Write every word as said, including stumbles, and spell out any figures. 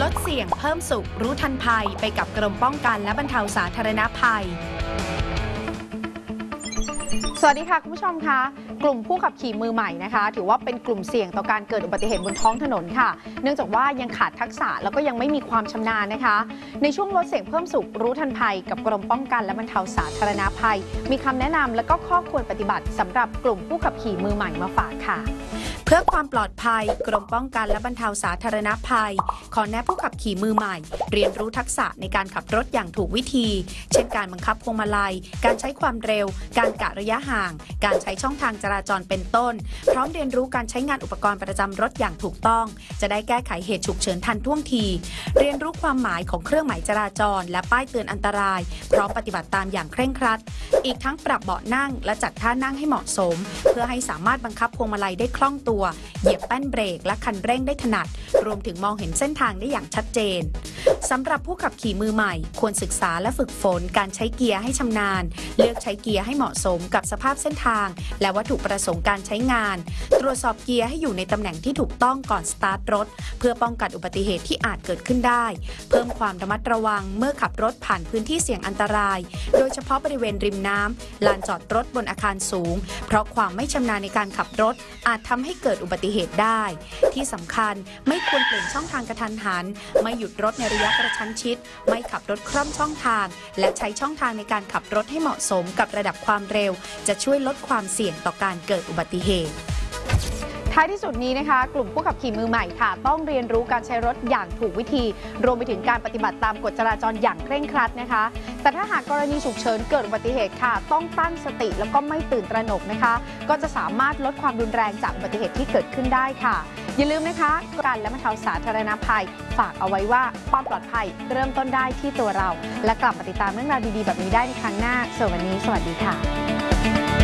ดเสี่ยงเพิ่มสุขรู้ทันภัยไปกับกรมป้องกันและบรรเทาสาธารณภัยสวัสดีค่ะคุณผู้ชมคะกลุ่มผู้ขับขี่มือใหม่นะคะถือว่าเป็นกลุ่มเสี่ยงต่อการเกิดอุบัติเหตุบนท้องถนนค่ะเนื่องจากว่ายังขาดทักษะแล้วก็ยังไม่มีความชำนาญนะคะในช่วงลดเสี่ยงเพิ่มสุขรู้ทันภัยกับกรมป้องกันและบรรเทาสาธารณภัยมีคำแนะนำและก็ข้อควรปฏิบัติสำหรับกลุ่มผู้ขับขี่มือใหม่มาฝากค่ะเพื่อความปลอดภัยกรมป้องกันและบรรเทาสาธารณภัยขอแนะผู้ขับขี่มือใหม่เรียนรู้ทักษะในการขับรถอย่างถูกวิธีเช่นการบังคับพวงมาลัยการใช้ความเร็วการกะระยะห่างการใช้ช่องทางจราจรเป็นต้นพร้อมเรียนรู้การใช้งานอุปกรณ์ประจำรถอย่างถูกต้องจะได้แก้ไขเหตุฉุกเฉินทันท่วงทีเรียนรู้ความหมายของเครื่องหมายจราจรและป้ายเตือนอันตรายพร้อมปฏิบัติตามอย่างเคร่งครัดอีกทั้งปรับเบาะนั่งและจัดท่านั่งให้เหมาะสมเพื่อให้สามารถบังคับพวงมาลัยได้คล่องตัวเหยียบแป้นเบรกและคันเร่งได้ถนัดรวมถึงมองเห็นเส้นทางได้อย่างชัดเจนสำหรับผู้ขับขี่มือใหม่ควรศึกษาและฝึกฝนการใช้เกียร์ให้ชำนาญเลือกใช้เกียร์ให้เหมาะสมกับสภาพเส้นทางและวัตถุประสงค์การใช้งานตรวจสอบเกียร์ให้อยู่ในตำแหน่งที่ถูกต้องก่อนสตาร์ทรถเพื่อป้องกันอุบัติเหตุที่อาจเกิดขึ้นได้เพิ่มความระมัดระวังเมื่อขับรถผ่านพื้นที่เสี่ยงอันตรายโดยเฉพาะบริเวณริมน้ำลานจอดรถบนอาคารสูงเพราะความไม่ชำนาญในการขับรถอาจทำให้เกิดอุบัติเหตุได้ที่สำคัญไม่ควรเปลี่ยนช่องทางกระทันหันไม่หยุดรถในระยะกระชั้นชิดไม่ขับรถคล่อมช่องทางและใช้ช่องทางในการขับรถให้เหมาะสมกับระดับความเร็วจะช่วยลดความเสี่ยงต่อการเกิดอุบัติเหตุท้ายที่สุดนี้นะคะกลุ่มผู้ขับขี่มือใหม่ค่ะต้องเรียนรู้การใช้รถอย่างถูกวิธีรวมไปถึงการปฏิบัติตามกฎจราจรอย่างเคร่งครัดนะคะแต่ถ้าหากกรณีฉุกเฉินเกิดอุบัติเหตุค่ะต้องตั้งสติแล้วก็ไม่ตื่นตระหนกนะคะก็จะสามารถลดความรุนแรงจากอุบัติเหตุที่เกิดขึ้นได้ค่ะอย่าลืมนะคะการและบรรเทาสาธารณภัยฝากเอาไว้ว่าความปลอดภัยเริ่มต้นได้ที่ตัวเราและกลับมาติดตามเรื่องราวดีๆแบบนี้ได้ในครั้งหน้าส่วนวันนี้สวัสดีค่ะ